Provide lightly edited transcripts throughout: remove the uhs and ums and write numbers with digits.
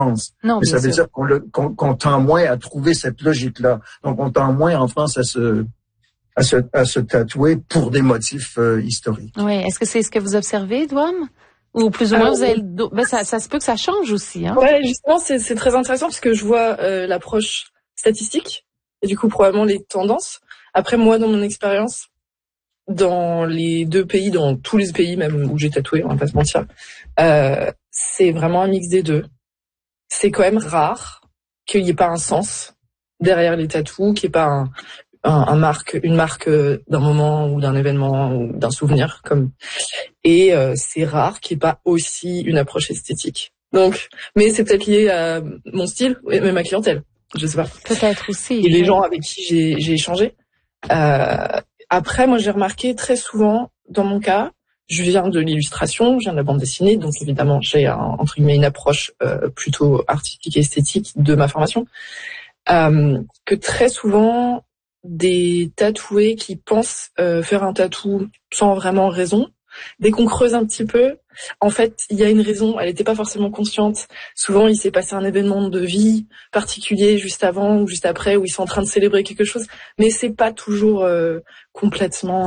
Non, mais ça veut sûr. dire qu'on tend moins à trouver cette logique-là. Donc, on tend moins en France à se tatouer pour des motifs historiques. Oui. Est-ce que c'est ce que vous observez, Douam? Ou plus ou moins, vous avez ça se peut que ça change aussi, hein? Ouais, justement, c'est très intéressant parce que je vois l'approche statistique et du coup probablement les tendances. Après, moi, dans mon expérience, dans les deux pays, dans tous les pays même où j'ai tatoué, on va pas se mentir, c'est vraiment un mix des deux. C'est quand même rare qu'il n'y ait pas un sens derrière les tatous, qu'il n'y ait pas une marque d'un moment ou d'un événement ou d'un souvenir et c'est rare qu'il n'y ait pas aussi une approche esthétique. Donc, mais c'est peut-être lié à mon style et même ma clientèle, je sais pas. Peut-être aussi. Et les gens avec qui j'ai échangé. Après, moi, j'ai remarqué très souvent, dans mon cas, je viens de l'illustration, je viens de la bande dessinée, donc évidemment, j'ai entre guillemets une approche plutôt artistique et esthétique de ma formation, que très souvent, des tatoués qui pensent faire un tatou sans vraiment raison, dès qu'on creuse un petit peu, en fait, il y a une raison, elle n'était pas forcément consciente. Souvent, il s'est passé un événement de vie particulier juste avant ou juste après, où ils sont en train de célébrer quelque chose, mais c'est pas toujours complètement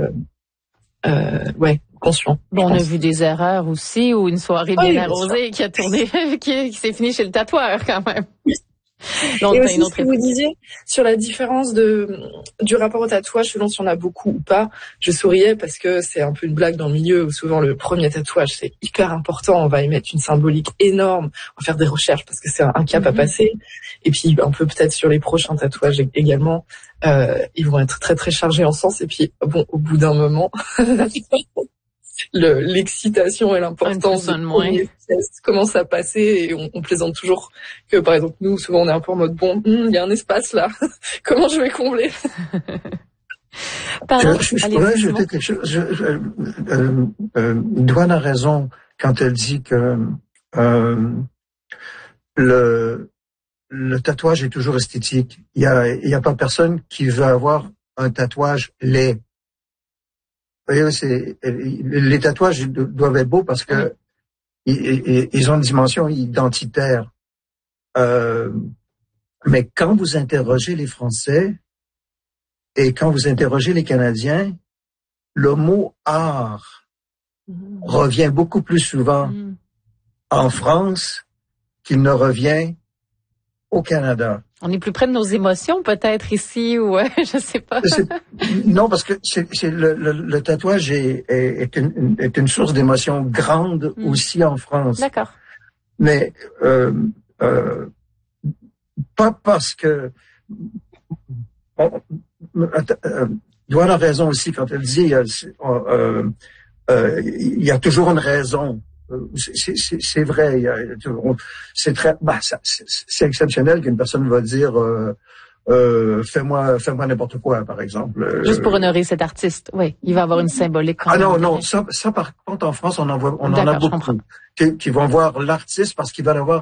conscient. Bon, on a vu des erreurs aussi, ou une soirée bien arrosée qui a tourné, qui s'est finie chez le tatoueur quand même. Donc, et aussi ce que vous disiez sur la différence du rapport au tatouage selon si on a beaucoup ou pas, je souriais parce que c'est un peu une blague dans le milieu où souvent le premier tatouage c'est hyper important, on va y mettre une symbolique énorme, on va faire des recherches parce que c'est un cap à passer, et puis un peu peut-être sur les prochains tatouages également, ils vont être très très chargés en sens, et puis bon, au bout d'un moment l'excitation et l'importance de premier geste commence à passer, et on plaisante toujours que, par exemple, nous, souvent, on est un peu en mode, il y a un espace là, comment je vais combler? Je pourrais ajouter quelque chose. Douane a raison quand elle dit que le tatouage est toujours esthétique. Il y a pas personne qui veut avoir un tatouage laid. Les tatouages doivent être beaux parce que ils ont une dimension identitaire. Mais quand vous interrogez les Français et quand vous interrogez les Canadiens, le mot art revient beaucoup plus souvent en France qu'il ne revient au Canada. On est plus près de nos émotions peut-être ici, ou je sais pas. Non, parce que le tatouage est une source d'émotion grande aussi en France. D'accord. Mais pas parce que Douane a raison aussi quand elle dit il y a toujours une raison. C'est vrai, c'est exceptionnel qu'une personne va dire fais-moi n'importe quoi, par exemple. Juste pour honorer cet artiste, oui, il va avoir une symbolique. Non, ça par contre en France on en a beaucoup qui vont voir l'artiste parce qu'ils veulent avoir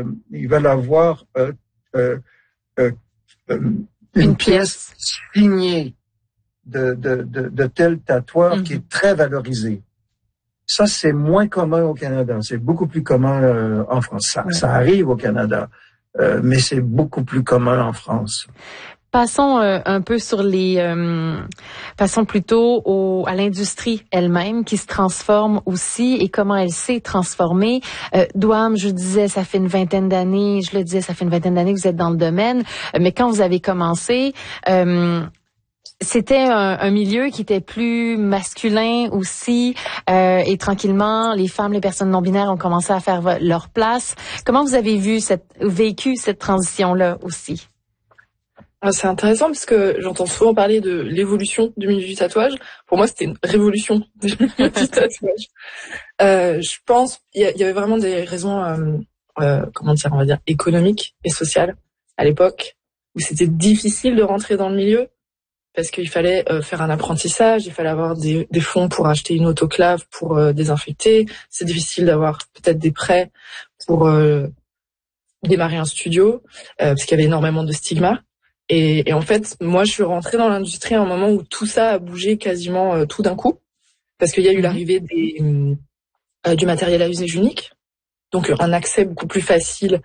une pièce signée de tel tatoueur qui est très valorisée. Ça, c'est moins commun au Canada. C'est beaucoup plus commun en France. Ça arrive au Canada, mais c'est beaucoup plus commun en France. Passons un peu sur passons plutôt à l'industrie elle-même qui se transforme aussi et comment elle s'est transformée. Douam, je disais, ça fait une vingtaine d'années que vous êtes dans le domaine, mais quand vous avez commencé, c'était un milieu qui était plus masculin aussi, et tranquillement, les femmes, les personnes non-binaires ont commencé à faire leur place. Comment vous avez vécu cette transition-là aussi? C'est intéressant parce que j'entends souvent parler de l'évolution du milieu du tatouage. Pour moi, c'était une révolution du milieu du tatouage. Je pense il y avait vraiment des raisons, on va dire, économiques et sociales à l'époque où c'était difficile de rentrer dans le milieu. Parce qu'il fallait faire un apprentissage, il fallait avoir des fonds pour acheter une autoclave pour désinfecter. C'est difficile d'avoir peut-être des prêts pour démarrer un studio, parce qu'il y avait énormément de stigmas. Et en fait, moi, je suis rentrée dans l'industrie à un moment où tout ça a bougé quasiment tout d'un coup, parce qu'il y a eu l'arrivée du matériel à usage unique. donc un accès beaucoup plus facile